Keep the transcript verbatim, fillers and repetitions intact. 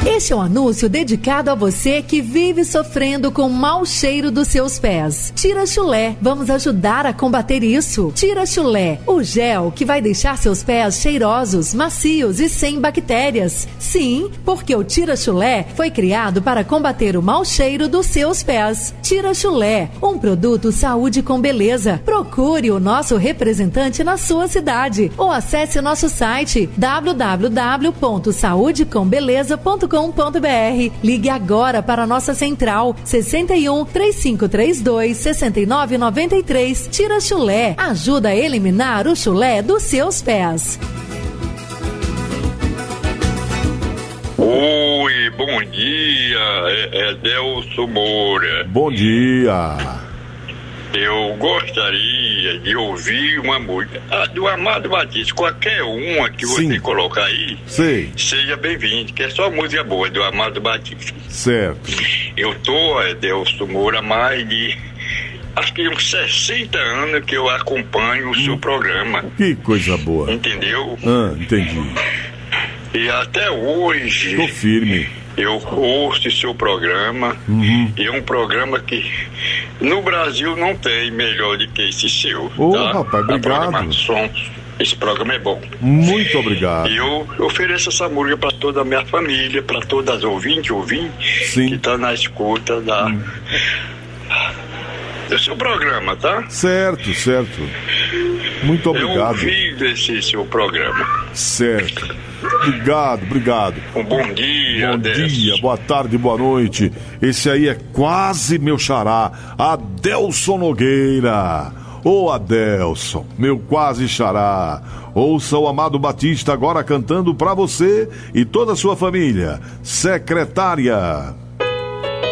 Este é um anúncio dedicado a você que vive sofrendo com o mau cheiro dos seus pés. Tira Chulé, vamos ajudar a combater isso. Tira Chulé, o gel que vai deixar seus pés cheirosos, macios e sem bactérias. Sim, porque o Tira Chulé foi criado para combater o mau cheiro dos seus pés. Tira Chulé, um produto saúde com beleza. Procure o nosso representante na sua cidade ou acesse nosso site w w w ponto saúde com beleza ponto com ponto b r. Ligue agora para a nossa central sessenta e um, três cinco três dois, sessenta e nove noventa e três. Tira Chulé, ajuda a eliminar o chulé dos seus pés. Oi, bom dia, é, é Delso Moura. Bom dia. Eu gostaria de ouvir uma música ah, do Amado Batista, qualquer uma que Sim. você colocar aí. Sei. Seja bem-vindo, que é só música boa do Amado Batista. Certo. Eu tô, é, Delso Moura, há mais de acho que uns sessenta anos que eu acompanho o seu programa. Que coisa boa. Entendeu? Ah, entendi. E até hoje Tô firme. eu ouço seu programa. Uhum. E é um programa que no Brasil não tem melhor do que esse seu. Ô, tá? rapaz, obrigado. A programação, esse programa é bom. Muito obrigado. E eu ofereço essa música para toda a minha família, para todas as ouvintes, ouvintes Sim. que estão na escuta da, Hum. do seu programa, tá? Certo, certo. Muito Eu obrigado. ouvi esse seu programa. Certo. Obrigado, obrigado. Um bom dia, Bom Adelson. dia, boa tarde, boa noite. Esse aí é quase meu xará, Adelson Nogueira. Ô Adelson, meu quase xará. Ouça o Amado Batista agora cantando pra você e toda a sua família. Secretária.